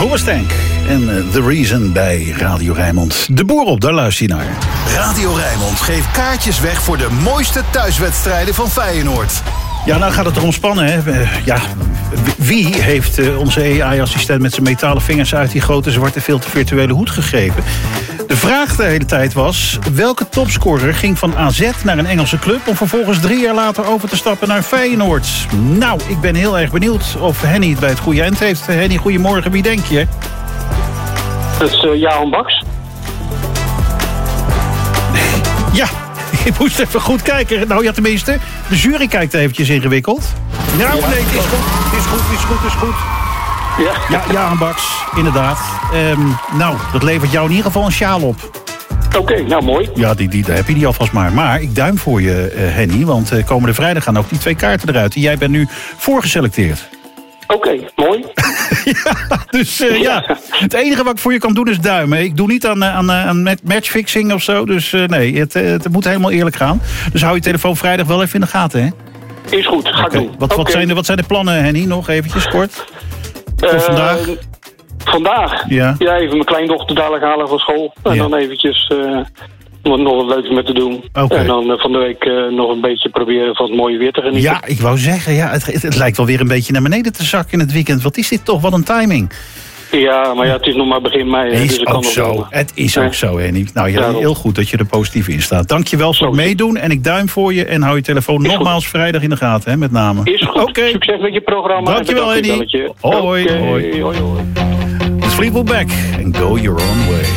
Hoobastank en The Reason bij Radio Rijnmond. De boer op, daar luister je naar. Radio Rijnmond geeft kaartjes weg voor de mooiste thuiswedstrijden van Feyenoord. Ja, nou gaat het erom spannen, hè. Wie heeft onze AI-assistent met zijn metalen vingers uit die grote zwarte virtuele hoed gegrepen? De vraag de hele tijd was, welke topscorer ging van AZ naar een Engelse club om vervolgens 3 jaar later over te stappen naar Feyenoord? Nou, ik ben heel erg benieuwd of Henny het bij het goede eind heeft. Henny, goedemorgen, wie denk je? Dat is Jahan Baks. Ja, ik moest even goed kijken. Nou ja, tenminste, de jury kijkt eventjes ingewikkeld. Nou, nee, het is goed. Ja, een Baks, inderdaad. Nou, dat levert jou in ieder geval een sjaal op. Oké, nou mooi. Ja, daar heb je die alvast maar. Maar ik duim voor je, Henny, want komende vrijdag gaan ook die 2 kaarten eruit. En jij bent nu voorgeselecteerd. Oké, mooi. Ja, het enige wat ik voor je kan doen is duimen. Ik doe niet aan matchfixing of zo. Dus nee, het moet helemaal eerlijk gaan. Dus hou je telefoon vrijdag wel even in de gaten, hè? Is goed, ga ik doen. Wat zijn de plannen, Henny? Nog eventjes kort. Voor vandaag? Vandaag? Ja, even mijn kleindochter dadelijk halen van school. En dan eventjes nog wat leuks met te doen. Okay. En dan van de week nog een beetje proberen van het mooie weer te genieten. Ja, ik wou zeggen, het lijkt wel weer een beetje naar beneden te zakken in het weekend. Wat is dit toch? Wat een timing. Ja, maar het is nog maar begin mei. Het is dus ook zo. Het is ook zo, Henny. Nou ja, heel goed dat je er positief in staat. Dank je wel voor het meedoen en ik duim voor je. En hou je telefoon nogmaals vrijdag in de gaten, hè, met name. Is goed. Okay. Succes met je programma. Dank je wel, Henny. Hoi. Het is Fleetwood Mac en Go Your Own Way.